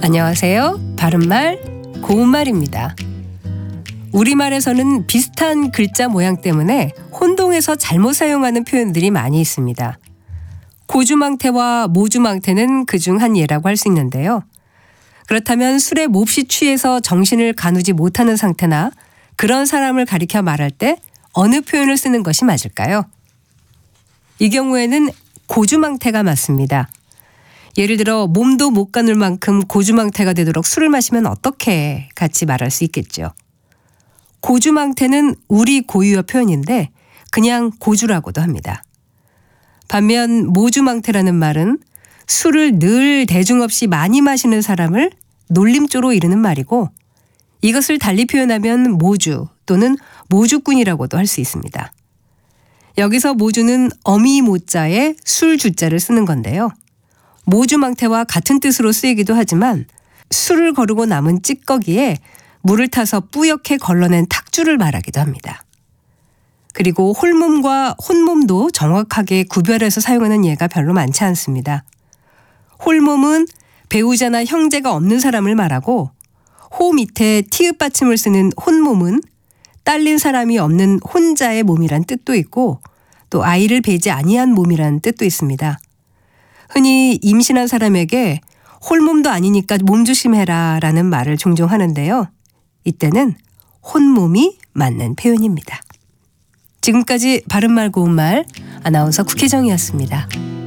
안녕하세요. 바른말 고운말입니다. 우리말에서는 비슷한 글자 모양 때문에 혼동해서 잘못 사용하는 표현들이 많이 있습니다. 고주망태와 모주망태는 그중 한 예라고 할 수 있는데요. 그렇다면 술에 몹시 취해서 정신을 가누지 못하는 상태나 그런 사람을 가리켜 말할 때 어느 표현을 쓰는 것이 맞을까요? 이 경우에는 고주망태가 맞습니다. 예를 들어 몸도 못 가눌 만큼 고주망태가 되도록 술을 마시면 어떻게 같이 말할 수 있겠죠. 고주망태는 우리 고유어 표현인데 그냥 고주라고도 합니다. 반면 모주망태라는 말은 술을 늘 대중 없이 많이 마시는 사람을 놀림조로 이르는 말이고 이것을 달리 표현하면 모주 또는 모주꾼이라고도 할 수 있습니다. 여기서 모주는 어미 모자에 술 주자를 쓰는 건데요. 모주망태와 같은 뜻으로 쓰이기도 하지만 술을 거르고 남은 찌꺼기에 물을 타서 뿌옇게 걸러낸 탁주를 말하기도 합니다. 그리고 홀몸과 혼몸도 정확하게 구별해서 사용하는 예가 별로 많지 않습니다. 홀몸은 배우자나 형제가 없는 사람을 말하고 호 밑에 티읕 받침을 쓰는 혼몸은 딸린 사람이 없는 혼자의 몸이란 뜻도 있고 또 아이를 베지 아니한 몸이란 뜻도 있습니다. 흔히 임신한 사람에게 홀몸도 아니니까 몸조심해라 라는 말을 종종 하는데요. 이때는 혼몸이 맞는 표현입니다. 지금까지 바른말 고운말 아나운서 국혜정이었습니다.